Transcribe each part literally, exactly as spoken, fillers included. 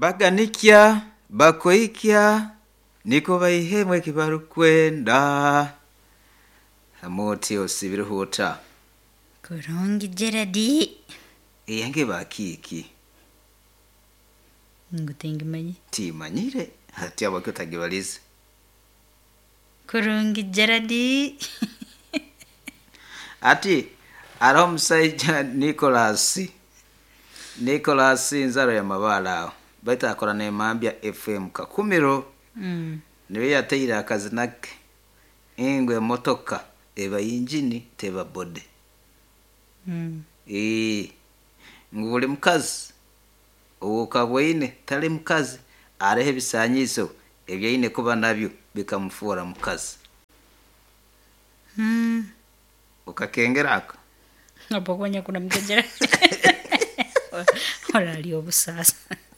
Baganikia bakoikia niko baihemwe kibarukwenda amoti osibiruhuta Kurungi Geradi eyange bakiki ngutengi manyi timanyire hati abakotagibalize Kurungi Geradi ati aromusaija Nicholas Nicholas nzaro ya mabala baita akora ne mambya F M kakumiro mm niwe yateyira akazi nake ingwe motoka eba injini teba bode mm eh ngule mukazi uwo kabwine tali mukazi arehe bisanyiso ebyeine kuba nabyo bikamufura mukazi mm ukakengeraka hapo kwenye kuna mgejera ora ali obusasa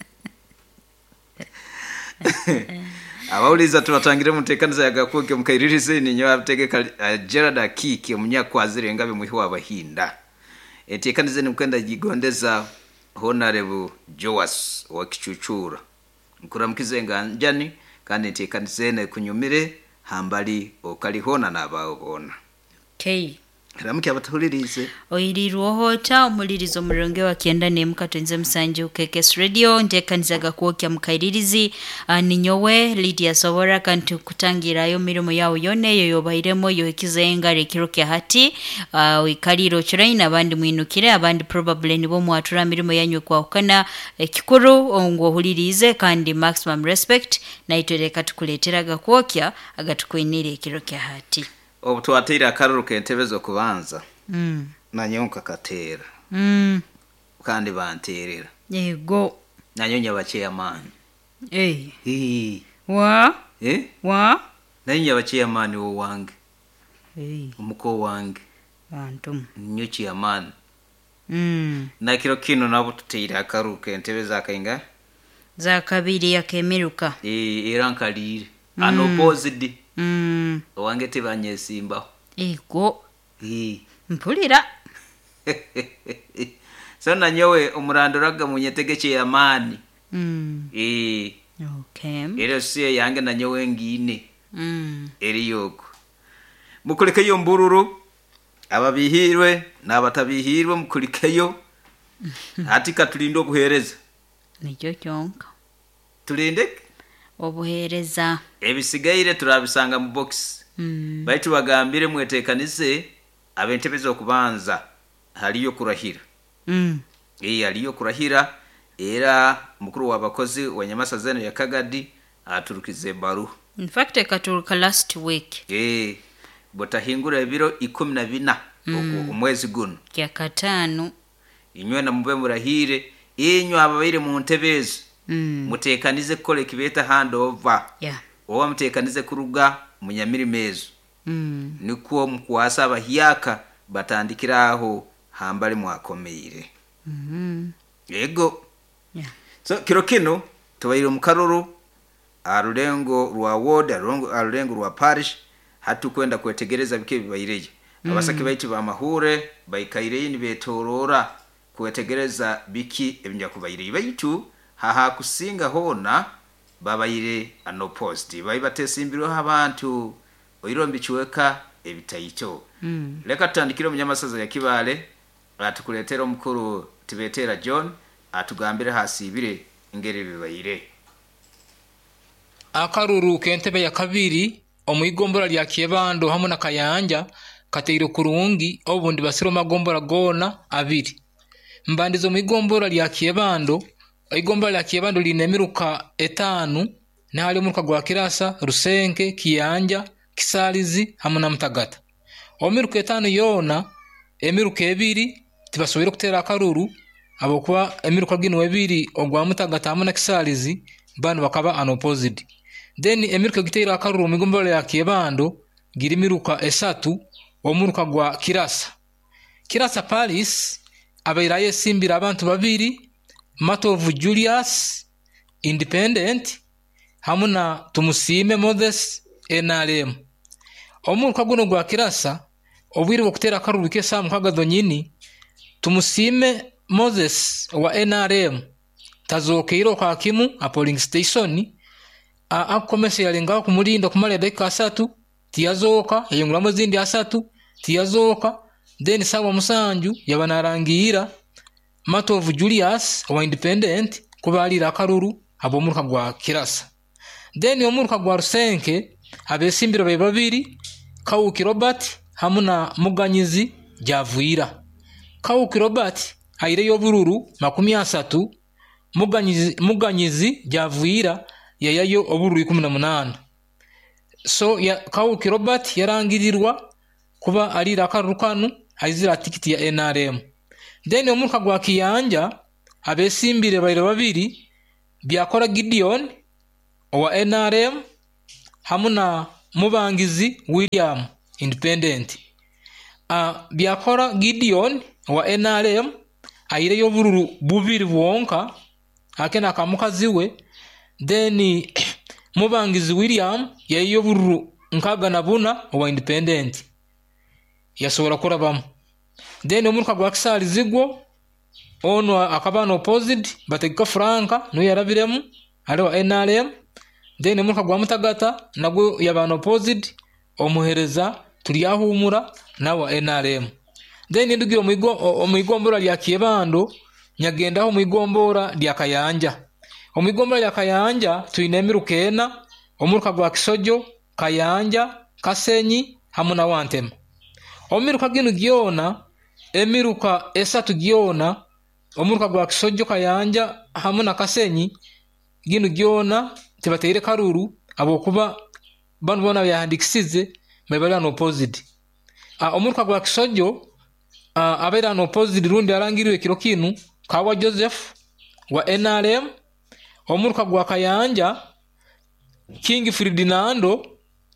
abauliza tubatangire mutekaniza yagakuke mukairirize ninyo ategeka uh, Gerard Akiki omunyakwazire ngabe muhiwa abahinda etekanize nimukenda gigondeza Honorable Joas wa Kichuchura nkuramukize nganjani kandi etekanize ne kunyumire hambali okalihona nabawona okay Ramuki abatulirize oyirirwo hota omulirizo muronge wa kienda ne mukatonze musanje ukekes radio ntekaniza gakwokya mukairirizi uh, ninyowe Lydia Sobora kantu kutangirayo mirimo yawo yone yo yobairemo yo ikizenga rekiro kya hati uh, ikaliro chiraina abandi mwinukire abandi probably nibo mwatura mirimo yanyu kwa ukana eh, kikuru ongo hulirize kandi maximum respect na itereka tukuletera gakwokya agatukwinire ekiro kya hati obutwatira akaruruka entebezo kubanza mm nanyonka katera mm kandi banterera yego nanyonya bache amani eh eh wa eh wa nanyonya bache amani wo wange eh umuko wange bantum nyochi amani mm na kiro kino nabo tutira akaruruka entebeza akainga za kabiri yakemiruka eh irankalire mm. Unopposed mm wange tebanye simba ego eh mpulira so nanyowe umuranduraga munyetegeche amani mm eh okay ero siye yange nanyowe ngine mm eri yoko mukulikeyo mbururu ababihirwe nabatabihirwe mukulikeyo atika tulindo obuhereza nijo kyonka tulinde obuhereza ebisigaire turabisanga mu box mm baitu bagambire mwetekanise abentebezo kubanza haliyo kurahira mm eh haliyo kurahira era mukuru wabakozi wa Nyamasa zeno ya Kagadi aturukize baru in fact ekaturuka last week eh botahingura ebiro ikumi na bina mm. umwezi guno kya katano inywe na mube murahire inyo ababaire mu ntebezo mm mutekanize kole kibeta handover yeah owa mutekanize kuruga munyamiri mezo mm nikuo mkwasa abahiyaka batandikiraho hambali mwakomeire mhm yego yeah so kiro kino tubayiro mukaruru arulengo rwa ward arulengo rwa parish hatu kwenda kwetegereza bike bibayireye mm. abasaki baiti ba mahure bayikaire ni betorora kwetegereza biki ebinja kubayireye bayitu haha kusinga hona babayire ano positive bayibatesimbiro abantu oyirombi chiweka ebitayito mm leka tandikiro munyamasaza ya Kibale atukuletera omukuru tibetera John atugambire hasibire ingere bibayire akaruru kentebe ya kabiri omuigombora lya Kiebando hamwe na Kayanja kateiro kurungi obundi basiro magombora gona abiri mbandizo muigombora lya Kiebando igombora lya Kiebando linemiruka etanu na hali muruka gwa Kirasa Rusenke Kiyanja Kisalizi hamwe na Mtagata omiruka etanu yona emiruka ebiri tibasobera kutera akaruru abokuba emiruka gino ebiri ogwa Mtagata hamwe na Kisalizi bano bakaba unopposed then emiruka gitera akaruru migombora ya Kiebando giri miruka esatu omuruka gwa Kirasa Kirasa Paris abairaye simbira abantu babiri Matovu Julius Independent hamuna Tumusime Moses N R M omuruka guno gwa Kirasa obwiri bokutera akaruru kesa mukaga donyini Tumusime Moses wa N R M tazokeiro kwa kimu a polling station a akomese yalenga kumulinda kumali dakika asatu tiyazoka yengulamo zindi asatu tiyazoka then sawa musanju yabanarangira Matovu Julius wa independent kubalira akaruru abomuruka gwa Kirasa then yomuruka gwa Rusenke abesimbiro be babiri Kawuki Robert hamuna Muganyizi Javuira Kawuki Robert aire yobururu makumi asatu Muganyizi Muganyizi Javuira yayayo obururu kumi na munana so ya Kawuki Robert yarangirirwa kuba alira akarukanu aizira tikiti ya N R M then omuruka gwa Kiyanja abesimbire bayire babiri byakora Gideon wa N R M hamuna Mubangizi William independent a byakora Gideon wa N R M aire yobururu bubiri bwonka akena kamukaziwe then Mubangizi William yayo bururu nkaga nabuna wa independent yasobora kurabamo then omuruka gwa Kisali Zigwo ono akabano opposite bategeka Franka no yarabiremu ali wa N R M then omuruka gwa Mutagata nagwo yabano opposite omuhereza tuliyahumura na wa N R M then ndugiro muigo omuigombora lya Kiebando nyagendaho muigombora lya Kayanja omuigombora lya Kayanja tuinemirukena omuruka gwa Kisojo Kayanja Kasenyi hamuna Wantema omiruka ginu giona emiruka esatu giona omuruka gwa Kisojo Kayanja hamuna Kasenyi ginu giona tibateire karuru abokuba banu bona yahandikisize mebala no opposite a omuruka gwa Kisojo abera no opposite rundi arangiriwe kiro kinu Kawa Joseph wa N R M omuruka gwa Kayanja King Ferdinando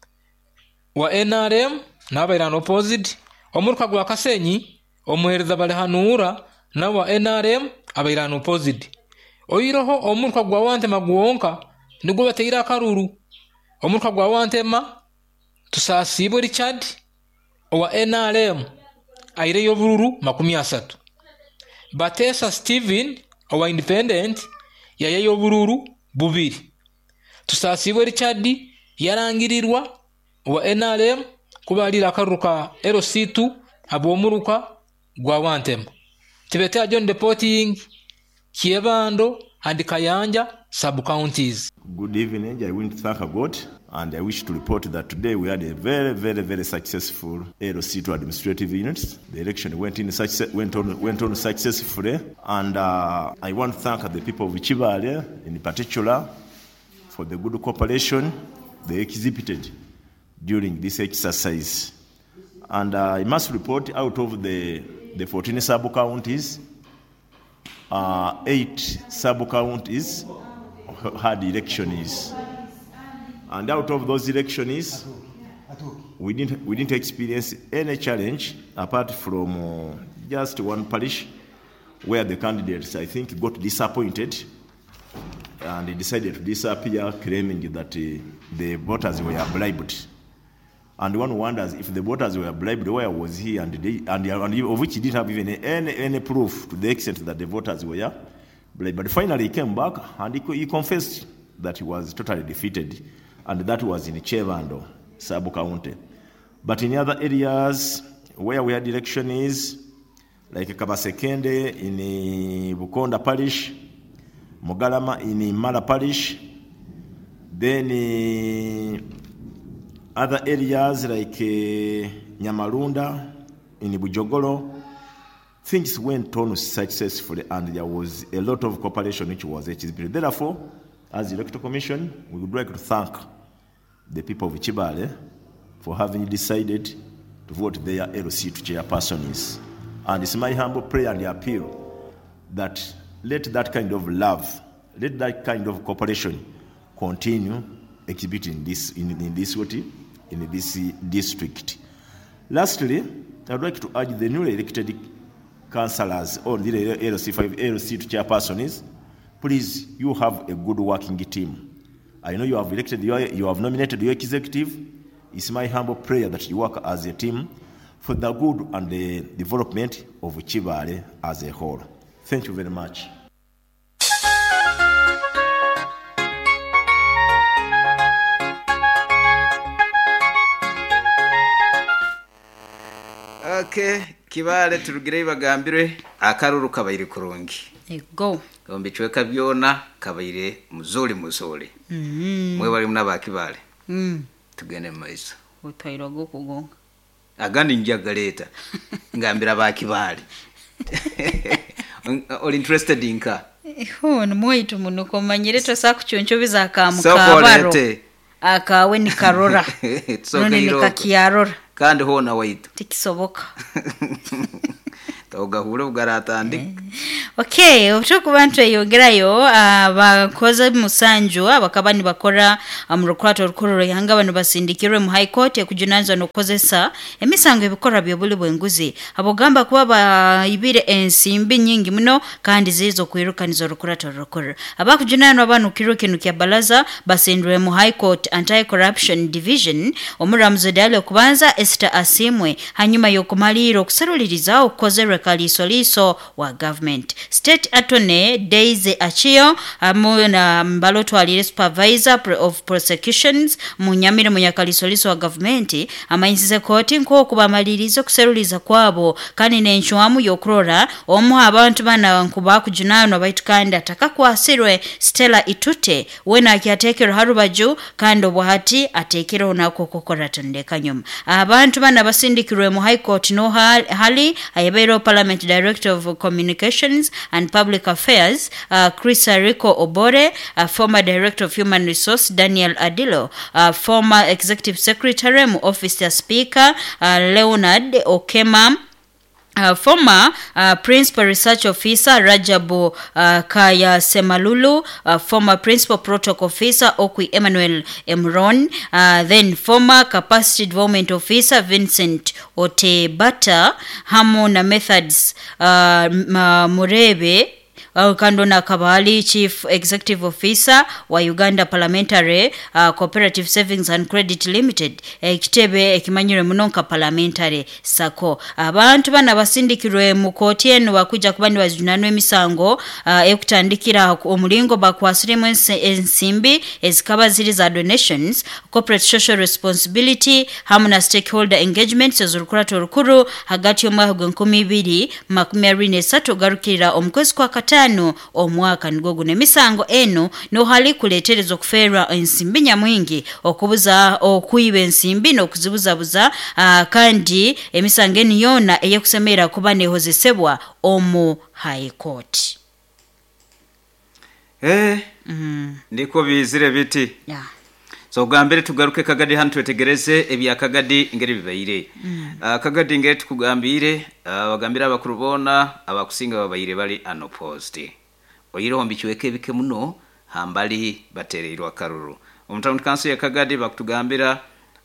wa N R M nabera no opposite omuruka gwa Kasenyi omuhereza balehanura na wa N R M abera no opposite oyiroho omuruka gwa Wantema gwonka nigwo bateira karuru omuruka gwa Wantema tusasibo Richard wa N R M aire yobururu makumi asatu Batesa Steven wa independent yaya yobururu bubiri tusasibo Richard yarangirirwa wa N R M kubalira akaruka L C two abomuruka gwa Wantema tibeta John Deporting Kiebando and Kayanja sub counties. Good evening. I want to thank God and I wish to report that today we had a very very very successful L C two administrative units. The election went in success went on went on successfully and uh, I want to thank the people of Chibale in particular for the good cooperation they exhibited during this exercise. And uh, I must report out of the, the fourteen sub-counties, uh, eight sub-counties had elections. And out of those elections, we didn't, we didn't experience any challenge apart from uh, just one parish where the candidates, I think, got disappointed and they decided to disappear, claiming that uh, the voters were bribed. And one wonders if the voters were bribed, where was he? And, they, and, and of which he didn't have even any, any proof to the extent that the voters were bribed. But finally he came back and he, he confessed that he was totally defeated. And that was in Chevando, sub-county. But in other areas where we had elections, like Kabasekende in Bukonda Parish, Mogalama in Mala Parish, then uh, other areas like uh, Nyamarunda in Bujogolo, things went on successfully and there was a lot of cooperation which was exhibited. Therefore, as the Electoral Commission, we would like to thank the people of Chibale for having decided to vote their L C two chairpersons. And it's my humble prayer and appeal that let that kind of love, let that kind of cooperation continue exhibiting this in, in this in this district. Lastly, I would like to urge the newly elected councillors or the L C five, L C two chairpersons, please, you have a good working team. I know you have elected, you, are, you have nominated your executive. It's my humble prayer that you work as a team for the good and the development of Chibale as a whole. Thank you very much. Kibale turugire bagambire akaruru kabayire kurungi. Ego. Ombichweka byona kabayire muzuri muzuri. Mhm. Mwe bali munaba Kibale. Mhm. Tugene maiso. Utayira go kugonga. Agandi njagaleta. Ngambira ba Kibale. All interested in ka. Ho nmoyitu muno komanyire tosa kuchonchobiza akamuka So baro. kolete. Akawe ni karora. None ni kakiyarora. Kandi hona waitu. Tikisoboka. Toga hule ugaratandi. Okay, obutuku bantu eyogerayo abakoze musanju abakabani bakora amurokwato rukuru yanga bano basindikirwe mu high court ekujunanza nokozesa emisango ebikora byobuli bwenguzi abogamba kuba bayibire ensimbi nyingi muno kandi zizo kwirukanizo rukurato rukuru abakujunanwa abantu kirukinu kya balaza basindwe mu high court anti corruption division omuramuzo dalo kubanza Esther Asimwe hanyuma yokumaliro kuseruliriza okukozerwe kalisoliso wa government. State Attorney Daisy Achio amuna mbaloto alire supervisor of prosecutions munyamire munyakalisoliso wa government amayinsize koti nko kubamalirizo kuseruliza kwabo kandi nenchwamu yokurora omu abantu bana nkuba kujunano baitukanda takakwasirwe Stella Itute wena akyatekero harubaju kandi obwahati atekero nako kokora tondeka nyuma abantu bana basindikirwe mu high court no hali ayebero Parliament Director of Communications and Public Affairs, uh, Chris Rico Obore, uh, former Director of Human Resource Daniel Adilo, uh, former Executive Secretary mu Office Speaker uh, Leonard Okema, Uh, former uh, Principal Research Officer Rajabu uh, Kaya Semalulu, uh, former Principal Protocol Officer Okwi Emmanuel Emron, uh, then former Capacity Development Officer Vincent Otebata, Hamona Methods uh, Murebe, Uh, kando na Kabali Chief Executive Officer wa Uganda Parliamentary uh, Cooperative Savings and Credit Limited eh, kitebe ekimanyire munonka parliamentary sako abantu bana basindikirwe mu koti eno bakuja kubandi wajunanwe emisango uh, ekutandikira omulingo bakwasiremu ensimbi ezikaba ziri za donations corporate social responsibility hamuna stakeholder engagement ezurukurato rukuru hagati y'omwaka gw'enkumi ibiri makumi abiri n'esatu garukira omukwezi kwa katano omwaka nigogo nemisango eno no hali kuleterezo kuferwa ensimbi nyamwingi okubuza okuiba ensimbi no kuzibuzabuza uh, kandi emisango eni yona eyekusemera kuba nehozesebwa omu high court. Eh mm. Ndiko bizire biti yeah. So gambere tugaruke Kagadi hano twetegereze ebya Kagadi ngeri bibayire mm. uh, Kagadi ngeri tukugambire uh, bagambira abakurubona abakusinga babayire bali unopposed oyiro hombichweke bike muno hambali batereirwa karuru omutamu kanso ya Kagadi bakutugambira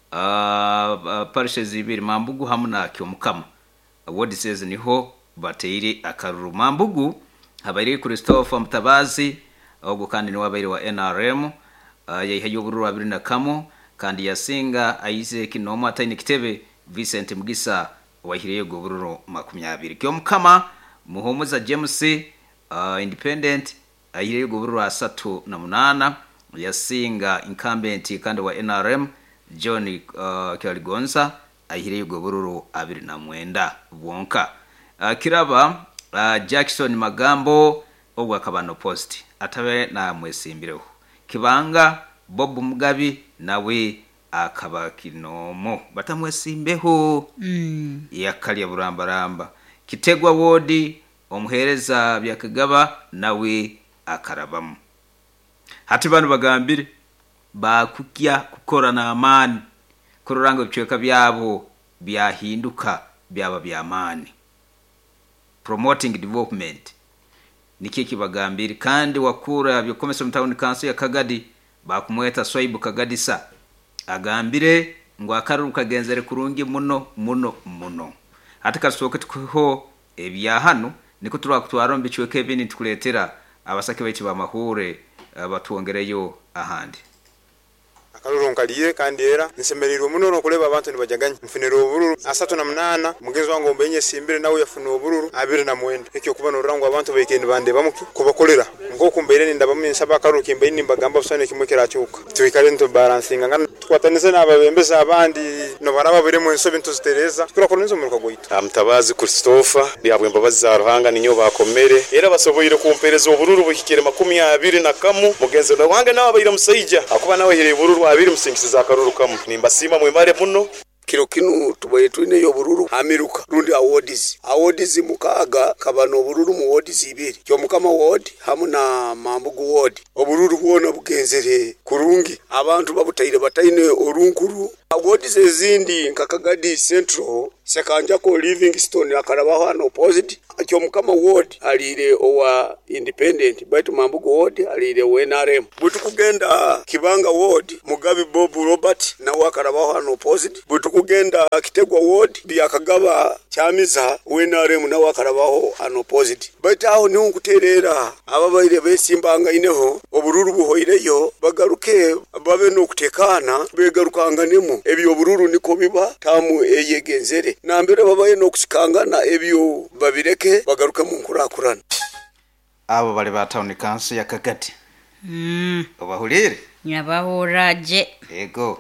uh, uh, parishes ibiri Mambugu hamuna kyomukama what says niho bateire akaruru Mambugu habayire Christopher Mutabazi ogo kandi ni wabayire wa N R M Uh, yayihaye ubururu abiri na kamo kandi yasinga ayize kinomo atayine kitebe Vincent Mugisa wahiriye go bururu makumyabiri kyo mukama muhomuza James uh, independent ayiriye go bururu asatu na munana yasinga incumbent kandi wa N R M John uh, Kyaligonza ayiriye go bururu abiri na mwenda bwonka uh, kiraba uh, Jackson Magambo ogwa kabano post atabe na mwesimbireho Kibanga Bob Mugabi nawe akaba kinomo batamwesimbeho mm. yakali burambaramba Kitegwa wodi omuhereza byakagaba nawe akarabamu hati banu bagambire bakukya kukora na amani kururango bicweka byabo byahinduka byaba byamani promoting development niki kibagambiri kandi wakura byo komesa mtown council ya Kagadi bakumweta Swaibu Kagadisa agambire ngo akaruru kagenzere kurungi muno muno muno atika soke tuho ebya hano niko turakutwarombe cyweke bini tukuletera abasake baiti ba mahure batuongereyo ahandi akaruru nkaliye kandi era nsemererwa muno no kuleba abantu nibajaganye mfunero ubururu asatu na munana mugenzi wangu ombenye simbire nawe yafuna ubururu abiri na mwenda ekyo kuba no rango abantu bekendi bande bamuki kubakolera ngo kumbe mbaire nindaba munsaba akaruhuko imbaire nimbagamba busane kimwe kiracyuka twikale nto balancinga ngana twatanise n'ababembeza abandi no baraba bire mu nsobe ntuzitereza turakora nzo muruka goita Mutabazi Christopher ndiabwe mbabazi za ruhanga ninyo bakomere era basoboyire kumpereza ubururu bukikere makumi abiri na kamu mugenzo na wange nawe bayira musayija akuba nawe here ubururu abiri musingisiza akaruru kamu nimbasima mwemare muno kiro kinu tubaye twine yo bururu amiruka rundi awards awards mukaga kabano bururu mu awards ibiri cyo mukama ward hamuna mambugu ward obururu bwona bugenzere kurungi abantu babutayire batayine orunkuru awards ezindi nkakagadi central sekanja ko Livingstone akarabaho hano opposite cyo mukama ward alire owa independent baitu mambugu ward alire we N R M butu kugenda Kibanga ward Mugabe Bob Robert na wakarabaho hano opposite butu kugenda Kitegwa ward byakagaba cyamiza we N R M na wakarabaho hano opposite baitu aho ni unkuterera ababaire besimbanga ineho obururu buhoireyo bagaruke babe no kutekana begarukanganemo ebyo bururu niko biba tamu eyegenzere nambere babaye no kusikangana ebyo babireke bagaruka mu nkurakurana abo bali ba town council ya Kagati mm obahulire nyabahuraje ego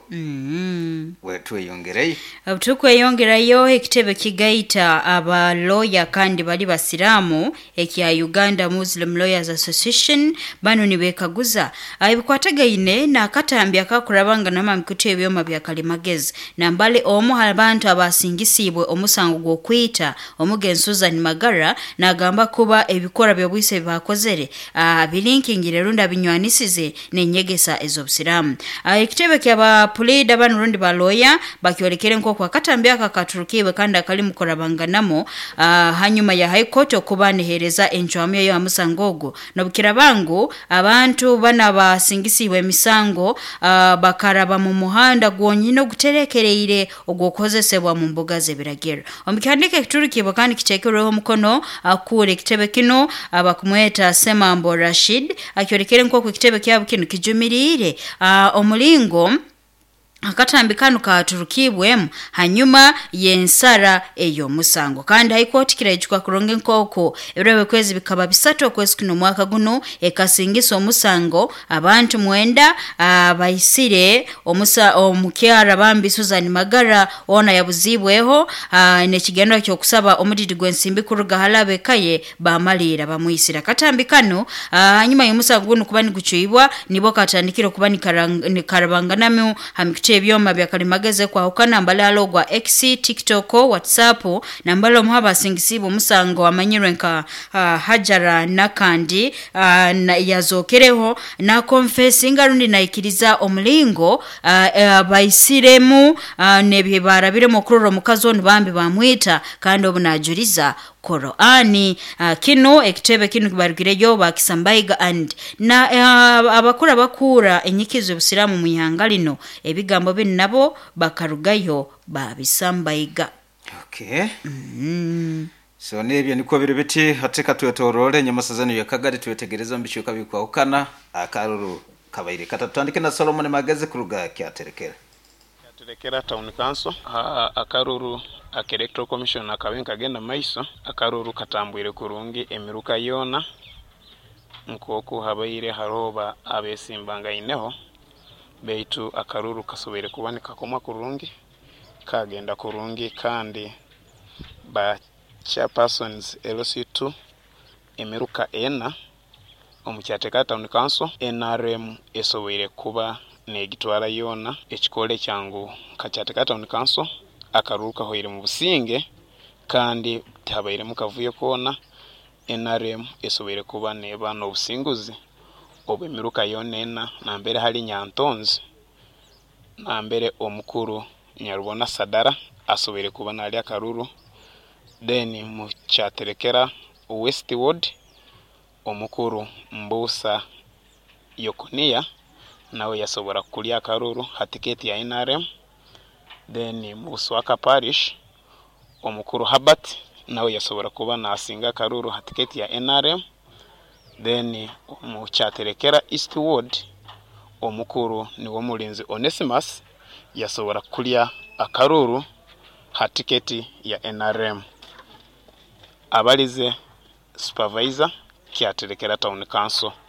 mm wetu yongereye abutukwe yongerayo ekitebe kigaita aba lawyer kandi bali basiramu ekya Uganda Muslim Lawyers Association bano nibekaguza ayibukwatagaine na katambi akakurabanga namamikutu ebyoma bya kalimagezi nambale omu abantu abasingisibwe omusango gwokwita omugenzi Susan Magara nagamba kuba ebikora byobwise bakozere abilinkingire runda binywanisize nenyegesa ezobsiramu ekitebe kyaba pulida bano rundi ba lawyer bakyolekere nko kwa katambi akakaturukiwe kandi akali mukorabanganamo uh, hanyuma ya high court okubanehereza enchwamyo yo amusangogo nobukira bangu abantu bana basingisiwe emisango uh, bakaraba mu muhanda gwonyine guterekereire ogwokozesebwa mu mbuga zebiragiro omukandike kiturukibwa kandi kitekereho mukono akure kitebe kino abakumweta Semambo Rashid akyolekere nko ku kitebe kyabo kino kijumirire uh, omulingo akatambi kanu katurukibwemu hanyuma yensara eyo musango kandi high court kirajukwa kuronge nkoko ebirebe kwezi bikaba bisatu okwezi kuno mwaka guno ekasingisa omusango abantu mwenda abayisire omusa omukyara bambi Susan Magara ona yabuzibweho ne kigendo kyo kusaba omudidi gwensimbi kuruga halabe kaye bamalira bamuyisira katambi kanu hanyuma y'omusango guno kubani gucuyibwa nibo katandikiro kubani karabanganamu hamikite ebyoma bya kalimageze kwa ukana mbalalo gwa X, TikTok, WhatsApp nambalo muhaba singisibu musango amanyirwe nka uh, Hajara nakandi uh, na yazokereho na confessinga rundi naikiriza omulingo uh, uh, bayisiremu uh, nebye barabire mukururo mukazo nibambi bamwita kandi obunajuriza Qur'ani uh, kino ekitebe kino kibarugireyo bakisambaiga and na uh, abakura bakura enyikizo busiramu mu ihangalino ebigambo bino nabo bakarugayo babisambaiga okay mm. so nebyo niko biri biti hateka tuyotorole nyamasazano ya Kagari tuyetegereza mbishuka bikwa ukana akaruru kabaire katatandike na Solomon Mageze kuruga kyaterekera kyaterekera town council akaruru electoral commission akabenka genda maiso akaruru katambwire kurungi emiruka yona nkoko habaire haroba abesimbanga ineho beitu akaruru kasobere kubanika koma kurungi kagenda kurungi kandi ba chairpersons L C two emiruka ena omukyateka town council N R M esobere kuba negitwala yona ekikole kyangu kakyateka town council akaruka hoire mu businge kandi tabaire mukavuye kona N R M esobere kuba neba no businguzi obemiruka yonena nambere hali Nyantonzi nambere omukuru Nyarubona Sadara asobere kuba nali akaruru then mu kyaterekera Westward omukuru Mbusa Yokonia nawe yasobora kulya akaruru hatiketi ya N R M then Muswaka Parish omukuru Habat nawe yasobora kuba nasinga karuru hatiketi ya N R M then mu kyaterekera Eastward omukuru niwo mulinzi Onesimus yasobora kulya akaruru hatiketi ya N R M abalize supervisor kyaterekera town council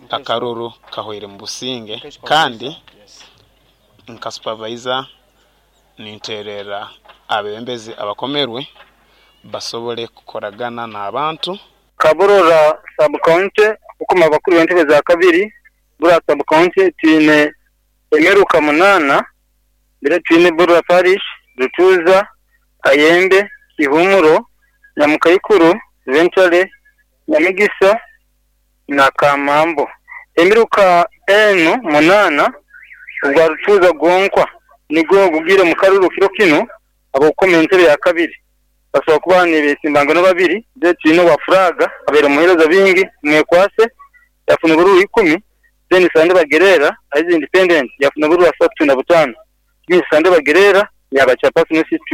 akaruru kahwere mu businge kandi nka supervisor ninterera abembezi abakomerwe basobole kukoragana n'abantu Kaburora sub county ukuma bakuru b'entebe za kabiri bura sub county tine emeruka munana bire tine bura parish Rutuza Kayembe Kihumuro Nyamukayikuru Ventale Nyamigisa na Kamambo emeruka eno munana ubwa Rutuza Gonkwa nigo gubwire mu karuru kiro kino abo komentere ya kabiri basaba kubanire simbangano babiri ndetse no bafraga abera muhereza bingi mwekwase yafuna buru ikumi then sande bagerera as independent yafuna buru asatu na butano ni sande bagerera yabachapa sinisi